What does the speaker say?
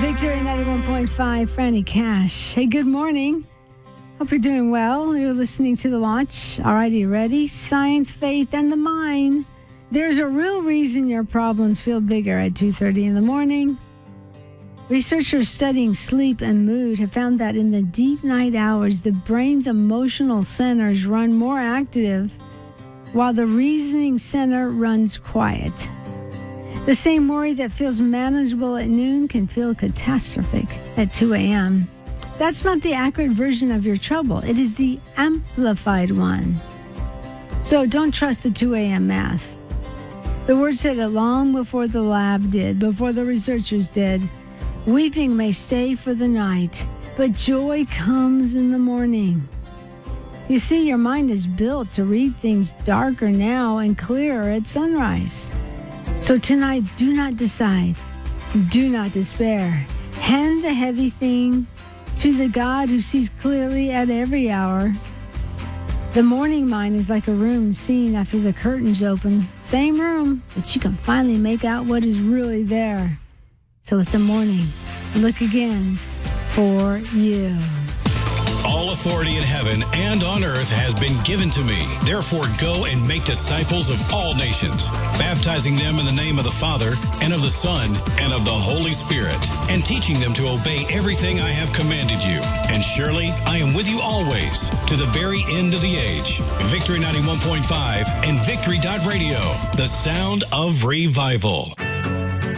Victory 91.5, Franny Cash. Hey, good morning. Hope you're doing well. You're listening to The Launch. All righty, ready? Science, faith, and the mind. There's a real reason your problems feel bigger at 2:30 in the morning. Researchers studying sleep and mood have found that in the deep night hours, the brain's emotional centers run more active while the reasoning center runs quiet. The same worry that feels manageable at noon can feel catastrophic at 2 a.m. That's not the accurate version of your trouble. It is the amplified one. So don't trust the 2 a.m. math. The word said it long before the lab did, before the researchers did. Weeping may stay for the night, but joy comes in the morning. You see, your mind is built to read things darker now and clearer at sunrise. So tonight, do not decide. Do not despair. Hand the heavy thing to the God who sees clearly at every hour. The morning mind is like a room seen after the curtains open. Same room, but you can finally make out what is really there. So let the morning look again for you. All authority in heaven and on earth has been given to me. Therefore, go and make disciples of all nations, baptizing them in the name of the Father, and of the Son, and of the Holy Spirit, and teaching them to obey everything I have commanded you. And surely I am with you always, to the very end of the age. Victory 91.5 and Victory.radio, the sound of revival.